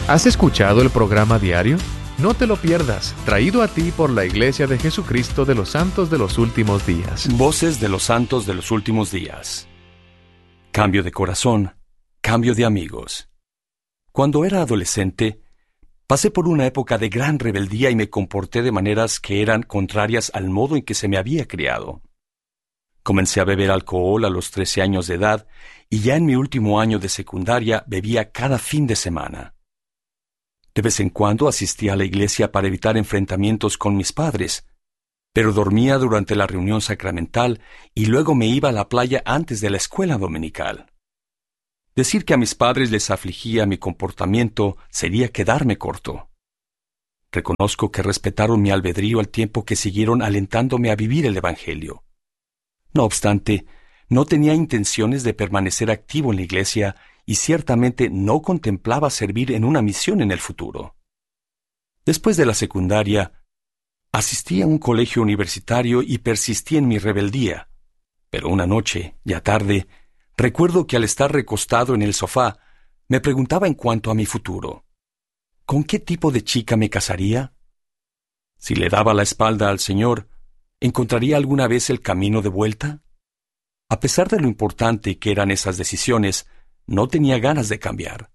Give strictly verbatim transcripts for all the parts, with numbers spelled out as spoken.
¿Has escuchado el programa diario? No te lo pierdas, traído a ti por la Iglesia de Jesucristo de los Santos de los Últimos Días. Voces de los Santos de los Últimos Días. Cambio de corazón, cambio de amigos. Cuando era adolescente, pasé por una época de gran rebeldía y me comporté de maneras que eran contrarias al modo en que se me había criado. Comencé a beber alcohol a los trece años de edad y ya en mi último año de secundaria bebía cada fin de semana. De vez en cuando asistía a la iglesia para evitar enfrentamientos con mis padres, pero dormía durante la reunión sacramental y luego me iba a la playa antes de la escuela dominical. Decir que a mis padres les afligía mi comportamiento sería quedarme corto. Reconozco que respetaron mi albedrío al tiempo que siguieron alentándome a vivir el Evangelio. No obstante, no tenía intenciones de permanecer activo en la iglesia y ciertamente no contemplaba servir en una misión en el futuro. Después de la secundaria, asistí a un colegio universitario y persistí en mi rebeldía. Pero una noche, ya tarde, recuerdo que al estar recostado en el sofá, me preguntaba en cuanto a mi futuro. ¿Con qué tipo de chica me casaría? Si le daba la espalda al Señor, ¿encontraría alguna vez el camino de vuelta? A pesar de lo importante que eran esas decisiones, no tenía ganas de cambiar.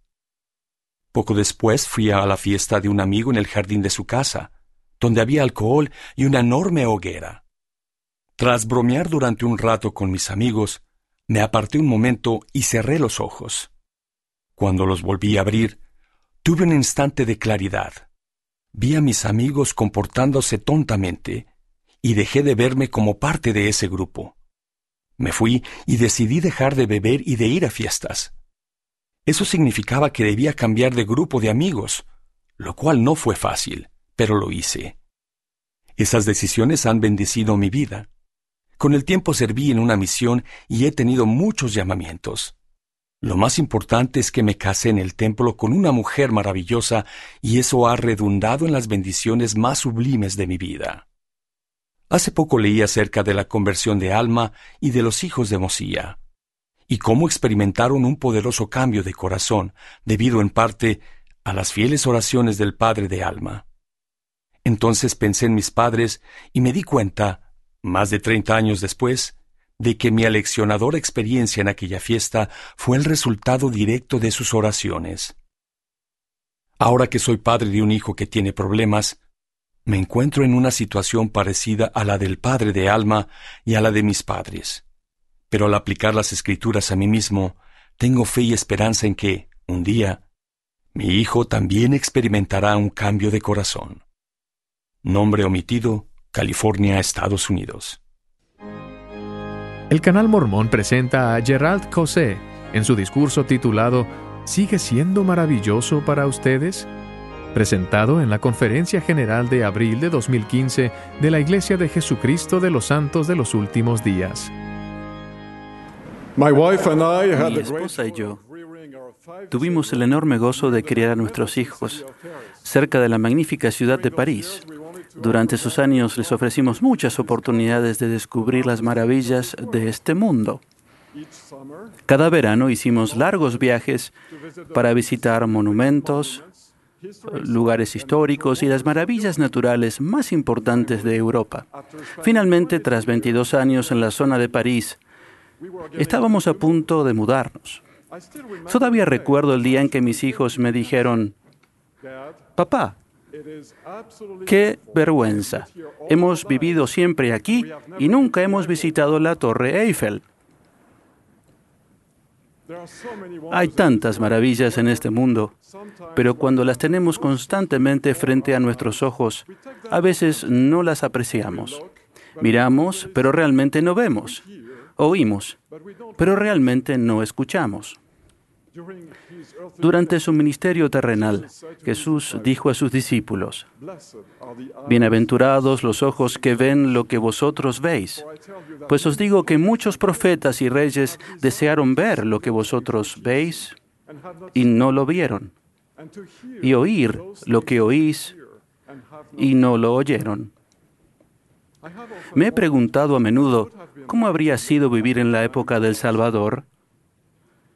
Poco después fui a la fiesta de un amigo en el jardín de su casa, donde había alcohol y una enorme hoguera. Tras bromear durante un rato con mis amigos, me aparté un momento y cerré los ojos. Cuando los volví a abrir, tuve un instante de claridad. Vi a mis amigos comportándose tontamente y dejé de verme como parte de ese grupo. Me fui y decidí dejar de beber y de ir a fiestas. Eso significaba que debía cambiar de grupo de amigos, lo cual no fue fácil, pero lo hice. Esas decisiones han bendecido mi vida. Con el tiempo serví en una misión y he tenido muchos llamamientos. Lo más importante es que me casé en el templo con una mujer maravillosa y eso ha redundado en las bendiciones más sublimes de mi vida. Hace poco leí acerca de la conversión de Alma y de los hijos de Mosía, y cómo experimentaron un poderoso cambio de corazón, debido en parte a las fieles oraciones del padre de Alma. Entonces pensé en mis padres y me di cuenta, más de treinta años después, de que mi aleccionadora experiencia en aquella fiesta fue el resultado directo de sus oraciones. Ahora que soy padre de un hijo que tiene problemas, me encuentro en una situación parecida a la del padre de Alma y a la de mis padres. Pero al aplicar las Escrituras a mí mismo, tengo fe y esperanza en que, un día, mi hijo también experimentará un cambio de corazón. Nombre omitido, California, Estados Unidos. El Canal Mormón presenta a Gerald Cosé en su discurso titulado ¿Sigue siendo maravilloso para ustedes?, presentado en la Conferencia General de abril de dos mil quince de la Iglesia de Jesucristo de los Santos de los Últimos Días. Mi esposa y yo tuvimos el enorme gozo de criar a nuestros hijos cerca de la magnífica ciudad de París. Durante esos años les ofrecimos muchas oportunidades de descubrir las maravillas de este mundo. Cada verano hicimos largos viajes para visitar monumentos, lugares históricos y las maravillas naturales más importantes de Europa. Finalmente, tras veintidós años en la zona de París, estábamos a punto de mudarnos. Todavía recuerdo el día en que mis hijos me dijeron: «Papá, qué vergüenza. Hemos vivido siempre aquí y nunca hemos visitado la Torre Eiffel». Hay tantas maravillas en este mundo, pero cuando las tenemos constantemente frente a nuestros ojos, a veces no las apreciamos. Miramos, pero realmente no vemos. Oímos, pero realmente no escuchamos. Durante su ministerio terrenal, Jesús dijo a sus discípulos: «Bienaventurados los ojos que ven lo que vosotros veis, pues os digo que muchos profetas y reyes desearon ver lo que vosotros veis y no lo vieron, y oír lo que oís y no lo oyeron». Me he preguntado a menudo cómo habría sido vivir en la época del Salvador.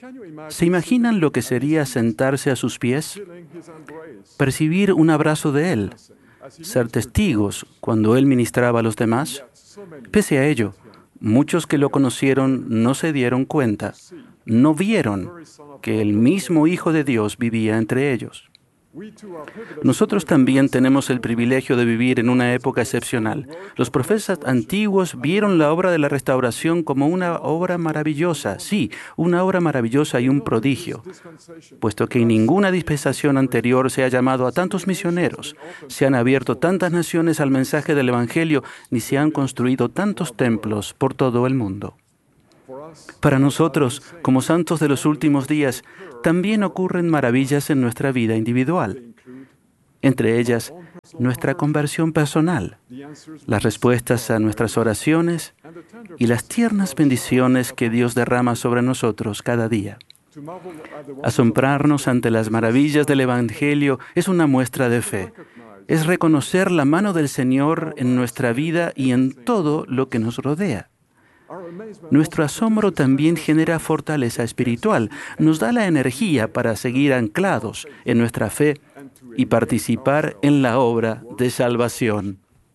¿Se imaginan lo que sería sentarse a sus pies? Percibir un abrazo de Él, ser testigos cuando Él ministraba a los demás. Pese a ello, muchos que lo conocieron no se dieron cuenta, no vieron que el mismo Hijo de Dios vivía entre ellos. Nosotros también tenemos el privilegio de vivir en una época excepcional. Los profetas antiguos vieron la obra de la restauración como una obra maravillosa, sí, una obra maravillosa y un prodigio, puesto que en ninguna dispensación anterior se ha llamado a tantos misioneros, se han abierto tantas naciones al mensaje del Evangelio, ni se han construido tantos templos por todo el mundo. Para nosotros, como santos de los últimos días, también ocurren maravillas en nuestra vida individual. Entre ellas, nuestra conversión personal, las respuestas a nuestras oraciones y las tiernas bendiciones que Dios derrama sobre nosotros cada día. Asombrarnos ante las maravillas del Evangelio es una muestra de fe. Es reconocer la mano del Señor en nuestra vida y en todo lo que nos rodea. Nuestro asombro también genera fortaleza espiritual, nos da la energía para seguir anclados en nuestra fe y participar en la obra de salvación.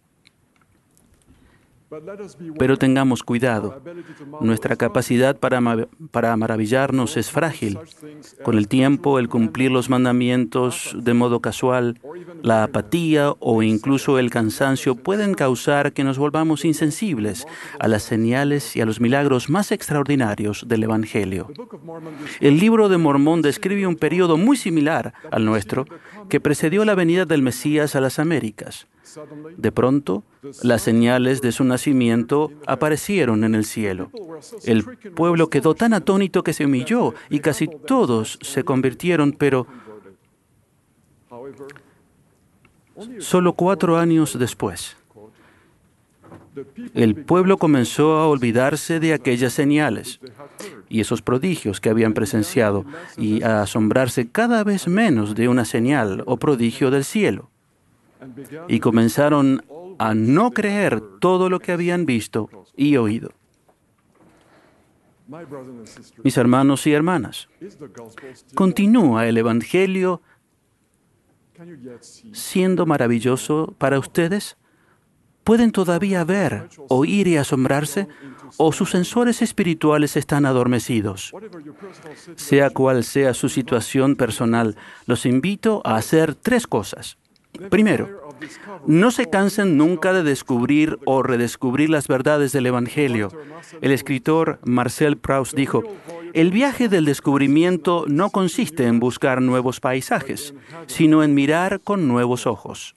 Pero tengamos cuidado. Nuestra capacidad para, para maravillarnos es frágil. Con el tiempo, el cumplir los mandamientos de modo casual, la apatía o incluso el cansancio pueden causar que nos volvamos insensibles a las señales y a los milagros más extraordinarios del Evangelio. El libro de Mormón describe un periodo muy similar al nuestro que precedió la venida del Mesías a las Américas. De pronto, las señales de su nacimiento aparecieron en el cielo. El pueblo quedó tan atónito que se humilló y casi todos se convirtieron, pero solo cuatro años después, el pueblo comenzó a olvidarse de aquellas señales y esos prodigios que habían presenciado y a asombrarse cada vez menos de una señal o prodigio del cielo. Y comenzaron a no creer todo lo que habían visto y oído. Mis hermanos y hermanas, ¿continúa el Evangelio siendo maravilloso para ustedes? ¿Pueden todavía ver, oír y asombrarse? ¿O sus sensores espirituales están adormecidos? Sea cual sea su situación personal, los invito a hacer tres cosas. Primero, no se cansen nunca de descubrir o redescubrir las verdades del Evangelio. El escritor Marcel Proust dijo, el viaje del descubrimiento no consiste en buscar nuevos paisajes, sino en mirar con nuevos ojos.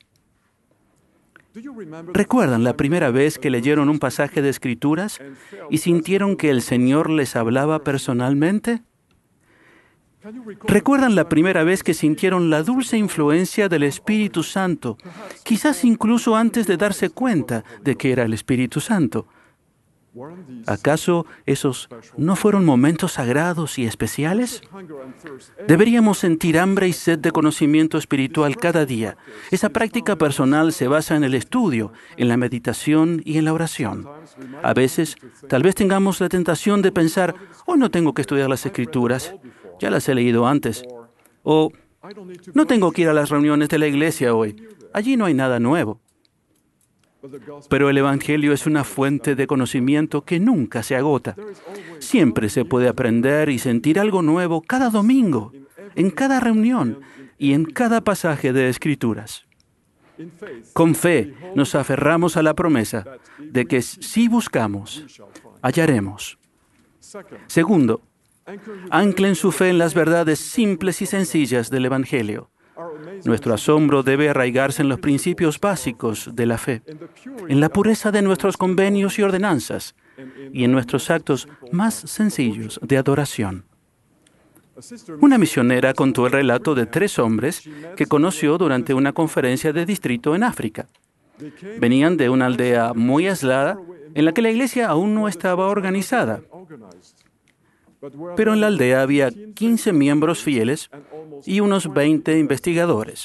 ¿Recuerdan la primera vez que leyeron un pasaje de Escrituras y sintieron que el Señor les hablaba personalmente? ¿Recuerdan la primera vez que sintieron la dulce influencia del Espíritu Santo, quizás incluso antes de darse cuenta de que era el Espíritu Santo? ¿Acaso esos no fueron momentos sagrados y especiales? Deberíamos sentir hambre y sed de conocimiento espiritual cada día. Esa práctica personal se basa en el estudio, en la meditación y en la oración. A veces, tal vez tengamos la tentación de pensar, hoy no tengo que estudiar las Escrituras, ya las he leído antes. O, no tengo que ir a las reuniones de la iglesia hoy, allí no hay nada nuevo. Pero el Evangelio es una fuente de conocimiento que nunca se agota. Siempre se puede aprender y sentir algo nuevo cada domingo, en cada reunión y en cada pasaje de Escrituras. Con fe nos aferramos a la promesa de que si buscamos, hallaremos. Segundo, anclen su fe en las verdades simples y sencillas del Evangelio. Nuestro asombro debe arraigarse en los principios básicos de la fe, en la pureza de nuestros convenios y ordenanzas, y en nuestros actos más sencillos de adoración. Una misionera contó el relato de tres hombres que conoció durante una conferencia de distrito en África. Venían de una aldea muy aislada en la que la iglesia aún no estaba organizada. Pero en la aldea había quince miembros fieles y unos veinte investigadores.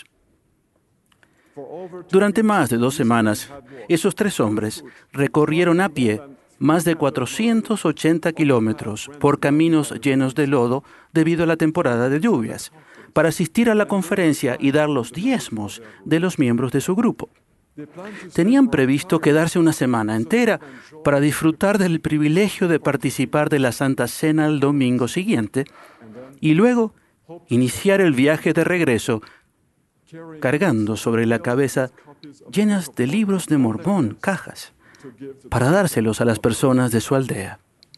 Durante más de dos semanas, esos tres hombres recorrieron a pie más de cuatrocientos ochenta kilómetros por caminos llenos de lodo debido a la temporada de lluvias, para asistir a la conferencia y dar los diezmos de los miembros de su grupo. Tenían previsto quedarse una semana entera para disfrutar del privilegio de participar de la Santa Cena el domingo siguiente y luego iniciar el viaje de regreso cargando sobre la cabeza llenas de libros de Mormón, cajas, para dárselos a las personas de su aldea.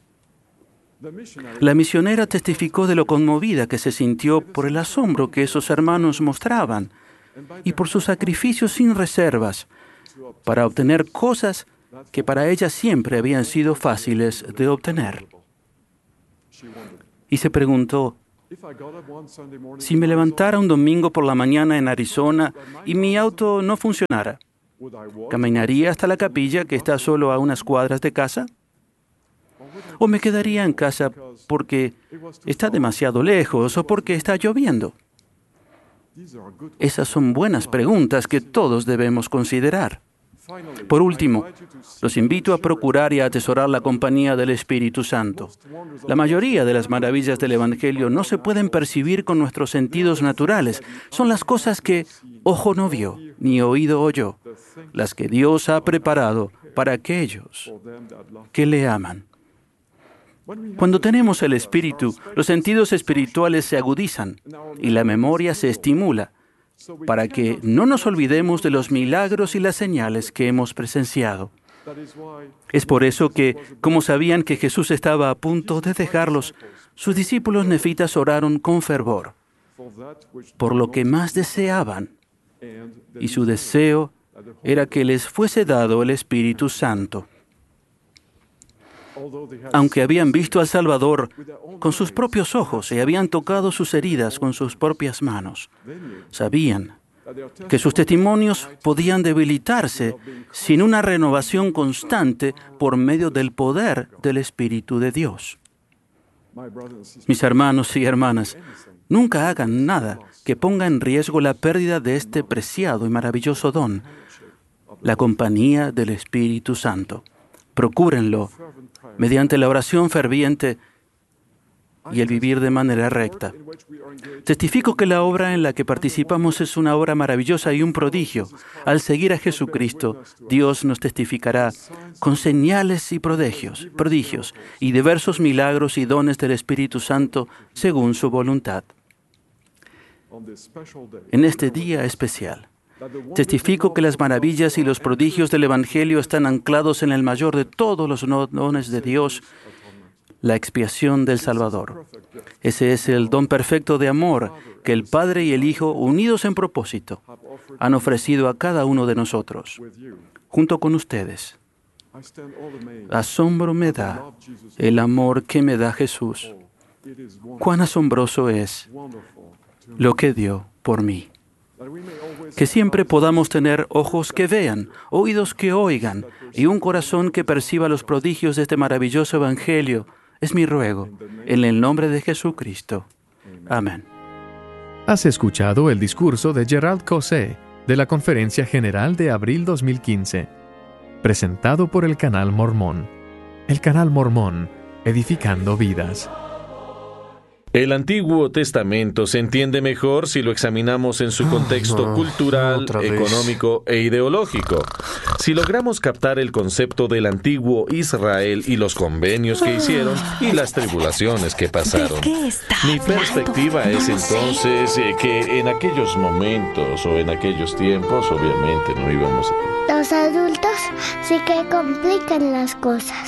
La misionera testificó de lo conmovida que se sintió por el asombro que esos hermanos mostraban y por sus sacrificios sin reservas para obtener cosas que para ella siempre habían sido fáciles de obtener. Y se preguntó, si me levantara un domingo por la mañana en Arizona y mi auto no funcionara, ¿caminaría hasta la capilla que está solo a unas cuadras de casa? ¿O me quedaría en casa porque está demasiado lejos o porque está lloviendo? Esas son buenas preguntas que todos debemos considerar. Por último, los invito a procurar y a atesorar la compañía del Espíritu Santo. La mayoría de las maravillas del Evangelio no se pueden percibir con nuestros sentidos naturales. Son las cosas que ojo no vio, ni oído oyó, las que Dios ha preparado para aquellos que le aman. Cuando tenemos el Espíritu, los sentidos espirituales se agudizan y la memoria se estimula para que no nos olvidemos de los milagros y las señales que hemos presenciado. Es por eso que, como sabían que Jesús estaba a punto de dejarlos, sus discípulos nefitas oraron con fervor por lo que más deseaban, y su deseo era que les fuese dado el Espíritu Santo. Aunque habían visto al Salvador con sus propios ojos y habían tocado sus heridas con sus propias manos, sabían que sus testimonios podían debilitarse sin una renovación constante por medio del poder del Espíritu de Dios. Mis hermanos y hermanas, nunca hagan nada que ponga en riesgo la pérdida de este preciado y maravilloso don, la compañía del Espíritu Santo. Procúrenlo mediante la oración ferviente y el vivir de manera recta. Testifico que la obra en la que participamos es una obra maravillosa y un prodigio. Al seguir a Jesucristo, Dios nos testificará con señales y prodigios, prodigios y diversos milagros y dones del Espíritu Santo según su voluntad. En este día especial, testifico que las maravillas y los prodigios del Evangelio están anclados en el mayor de todos los dones de Dios, la expiación del Salvador. Ese es el don perfecto de amor que el Padre y el Hijo, unidos en propósito, han ofrecido a cada uno de nosotros, junto con ustedes. Asombro me da el amor que me da Jesús. Cuán asombroso es lo que dio por mí. Que siempre podamos tener ojos que vean, oídos que oigan y un corazón que perciba los prodigios de este maravilloso Evangelio. Es mi ruego, en el nombre de Jesucristo. Amén. Has escuchado el discurso de Gerald Caussé de la Conferencia General de abril dos mil quince, presentado por el Canal Mormón. El Canal Mormón, edificando vidas. El Antiguo Testamento se entiende mejor si lo examinamos en su contexto oh, no, cultural, económico e ideológico. Si logramos captar el concepto del antiguo Israel y los convenios que hicieron y las tribulaciones que pasaron. Mi perspectiva es entonces eh, que en aquellos momentos o en aquellos tiempos, obviamente, no íbamos a... Los adultos sí que complican las cosas.